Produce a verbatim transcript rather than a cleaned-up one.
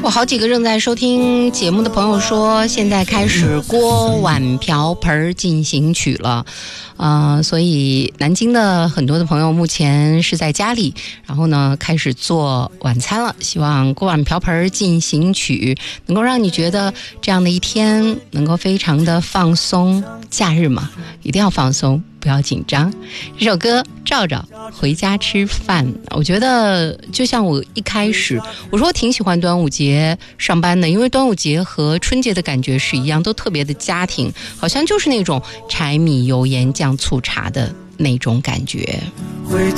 我好几个正在收听节目的朋友说，现在开始锅碗瓢盆进行曲了，呃，所以南京的很多的朋友目前是在家里，然后呢开始做晚餐了。希望锅碗瓢盆进行曲能够让你觉得这样的一天能够非常的放松。假日嘛，一定要放松，不要紧张。这首歌赵赵回家吃饭，我觉得就像我一开始我说我挺喜欢端午节上班的，因为端午节和春节的感觉是一样，都特别的家庭，好像就是那种柴米油盐酱醋茶的那种感觉。 回